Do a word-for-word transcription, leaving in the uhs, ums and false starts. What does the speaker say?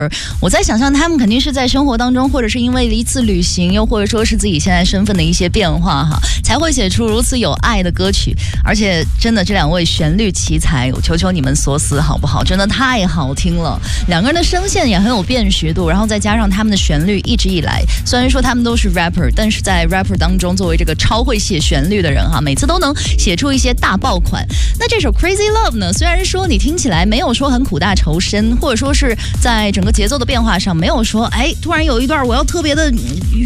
我在想象他们肯定是在生活当中，或者是因为一次旅行，又或者说是自己现在身份的一些变化哈，才会写出如此有爱的歌曲。而且真的这两位旋律奇才，我求求你们锁死好不好？真的太好听了，两个人的声线也很有辨识度，然后再加上他们的旋律，一直以来虽然说他们都是 rapper， 但是在 rapper 当中作为这个超会写旋律的人哈，每次都能写出一些大爆款。那这首 Crazy Love 呢，虽然说你听起来没有说很苦大仇深，或者说是在整个节奏的变化上没有说哎突然有一段我要特别的